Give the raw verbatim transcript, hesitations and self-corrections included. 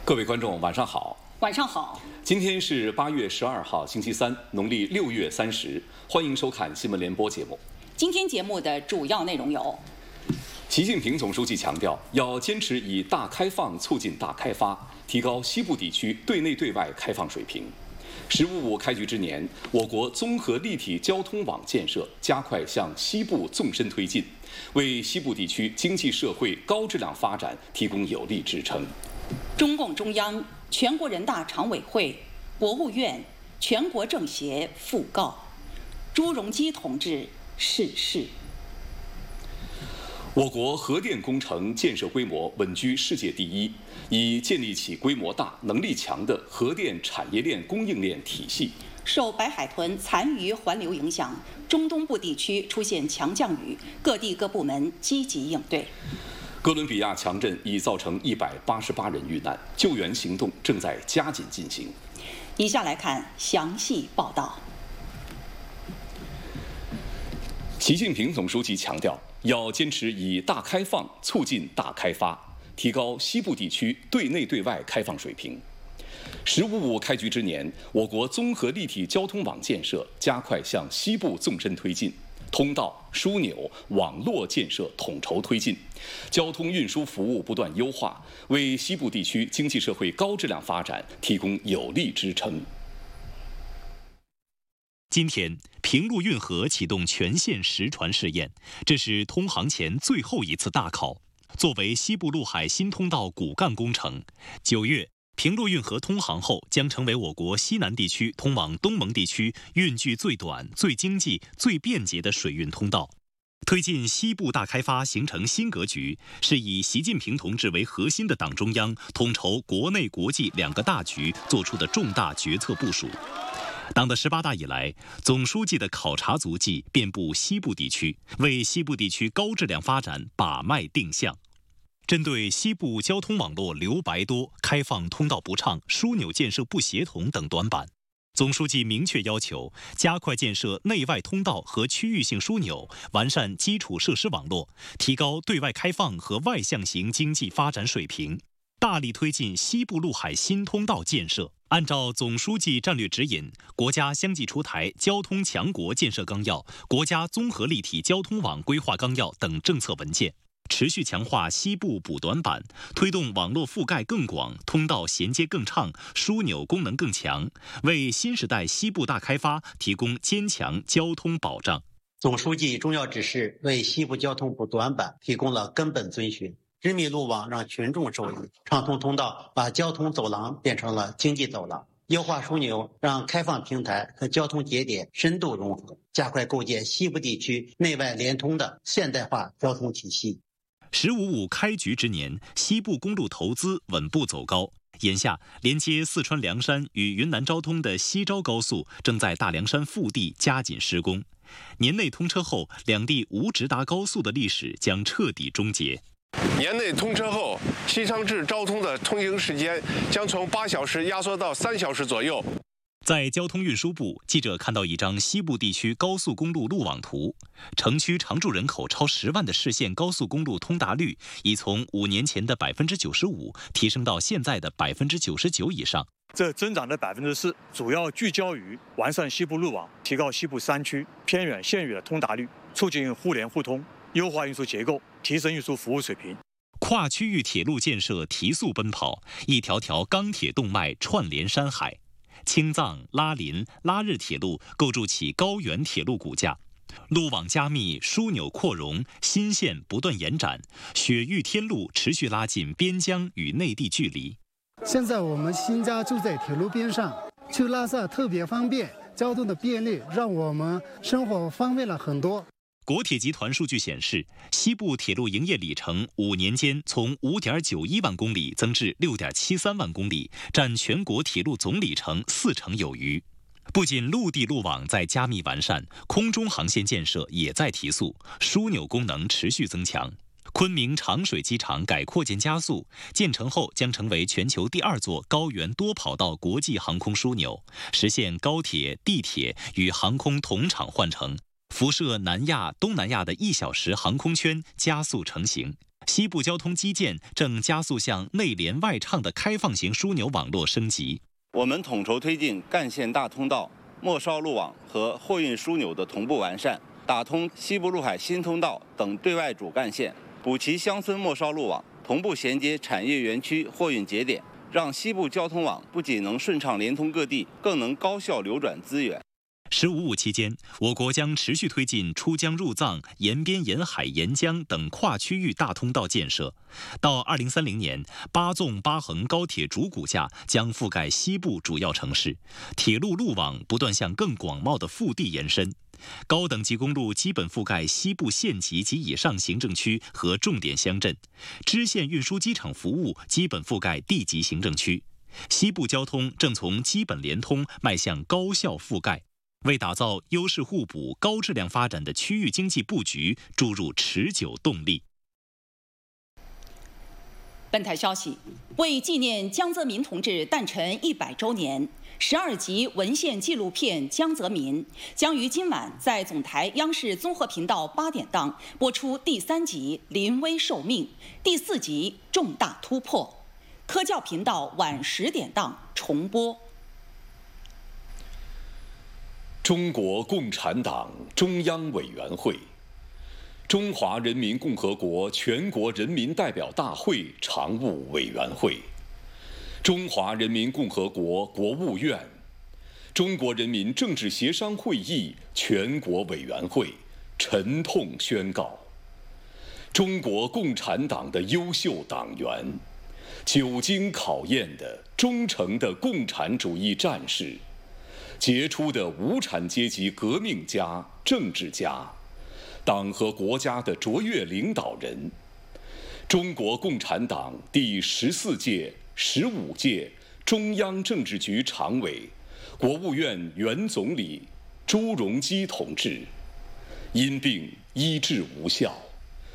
各位观众，晚上好。 晚上好。 今天是八月十二号，星期三，农历六月三十。欢迎收看新闻联播节目。 今天节目的主要内容有： 习近平总书记强调，要坚持以大开放促进大开发，提高西部地区对内对外开放水平。“十五五”开局之年，我国综合立体交通网建设加快向西部纵深推进，为西部地区经济社会高质量发展提供有力支撑。 中共中央、全国人大常委会、国务院、全国政协讣告朱镕基同志逝世。 我国核电工程建设规模稳居世界第一，已建立起规模大、能力强的核电产业链供应链体系。 受白海豚残余环流影响，中东部地区出现强降雨，各地各部门积极应对。 哥伦比亚强震已造成一百八十八人遇难，救援行动正在加紧进行。 以下来看详细报道。 习近平总书记强调，要坚持以大开放促进大开发，提高西部地区对内对外开放水平。“十五五”开局之年，我国综合立体交通网建设加快向西部纵深推进，通道、枢纽、网络建设统筹推进，交通运输服务不断优化，为西部地区经济社会高质量发展提供有力支撑。 今天，平陆运河启动全线实船试验，这是通航前最后一次大考。作为西部陆海新通道骨干工程，九月平陆运河通航后，将成为我国西南地区通往东盟地区运距最短、最经济、最便捷的水运通道。推进西部大开发形成新格局，是以习近平同志为核心的党中央统筹国内国际两个大局做出的重大决策部署。党的十八大以来，总书记的考察足迹遍布西部地区，为西部地区高质量发展把脉定向。针对西部交通网络留白多、开放通道不畅、枢纽建设不协同等短板，总书记明确要求加快建设内外通道和区域性枢纽，完善基础设施网络，提高对外开放和外向型经济发展水平，大力推进西部陆海新通道建设。按照总书记战略指引，国家相继出台交通强国建设纲要、国家综合立体交通网规划纲要等政策文件，持续强化西部补短板，推动网络覆盖更广、通道衔接更畅、枢纽功能更强，为新时代西部大开发提供坚强交通保障。 总书记重要指示为西部交通补短板提供了根本遵循。织密路网让群众受益，畅通通道把交通走廊变成了经济走廊，优化枢纽让开放平台和交通节点深度融合，加快构建西部地区内外联通的现代化交通体系。 “十五五”开局之年，西部公路投资稳步走高。眼下，连接四川凉山与云南昭通的西昭高速正在大凉山腹地加紧施工。年内通车后，两地无直达高速的历史将彻底终结。 年内通车后，西昌至昭通的通行时间将从八小时压缩到三小时左右。 在交通运输部，记者看到一张西部地区高速公路路网图，城区常住人口超十万的市县高速公路通达率已从五年前的百分之九十五提升到现在的百分之九十九以上。 这增长的百分之四，主要聚焦于完善西部路网，提高西部山区、偏远县域的通达率，促进互联互通，优化运输结构，提升运输服务水平。 跨区域铁路建设提速奔跑，一条条钢铁动脉串联山海。青藏、拉林、拉日铁路构筑起高原铁路骨架，路网加密，枢纽扩容，新线不断延展，雪域天路持续拉近边疆与内地距离。 现在我们新家住在铁路边上，去拉萨特别方便，交通的便利让我们生活方便了很多。 国铁集团数据显示，西部铁路营业里程五年间从 五点九一万公里增至 六点七三万公里，占全国铁路总里程四成有余。不仅陆地路网在加密完善，空中航线建设也在提速，枢纽功能持续增强。昆明长水机场改扩建加速，建成后将成为全球第二座高原多跑道国际航空枢纽，实现高铁、地铁与航空同场换乘。 辐射南亚、东南亚的一小时航空圈加速成型。西部交通基建正加速向内连外畅的开放型枢纽网络升级。 我们统筹推进干线大通道、末梢路网和货运枢纽的同步完善，打通西部陆海新通道等对外主干线，补齐乡村末梢路网，同步衔接产业园区货运节点，让西部交通网不仅能顺畅连通各地，更能高效流转资源。 十五五期间，我国将持续推进出江入藏、沿边沿海沿江等跨区域大通道建设。到二零三零年，八纵八横高铁主骨架将覆盖西部主要城市，铁路路网不断向更广袤的腹地延伸。高等级公路基本覆盖西部县级及以上行政区和重点乡镇，支线运输机场服务基本覆盖地级行政区。西部交通正从基本联通迈向高效覆盖。为打造优势互补、高质量发展的区域经济布局注入持久动力。 本台消息，为纪念江泽民同志诞辰一百周年，十二集文献纪录片《江泽民》将于今晚在总台央视综合频道八点档播出第三集《临危受命》，第四集《重大突破》，科教频道晚十点档重播。 中国共产党中央委员会、中华人民共和国全国人民代表大会常务委员会、中华人民共和国国务院、中国人民政治协商会议全国委员会沉痛宣告：中国共产党的优秀党员、久经考验的忠诚的共产主义战士、杰出的无产阶级革命家、政治家，党和国家的卓越领导人，中国共产党第十四届、十五届中央政治局常委、国务院原总理朱镕基同志，因病医治无效，